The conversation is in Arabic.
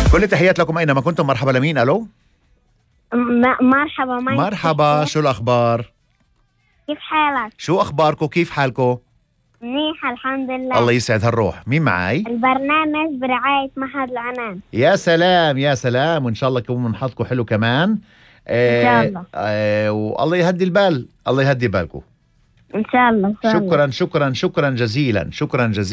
كل التحيات لكم أينما كنتم. مرحبا لمين؟ ألو مرحبا. مرحبا، شو الأخبار؟ كيف حالك؟ شو أخباركم؟ كيف حالكم؟ منيحة الحمد لله. الله يسعد هالروح. مين معاي؟ البرنامج برعاية معهد العنان. يا سلام يا سلام، وإن شاء الله يكون من حظكم حلو كمان. إن شاء الله. والله يهدي البال، الله يهدي بالكم. إن شاء الله. شكرا شكرا شكرا جزيلا، شكرا جزيلا.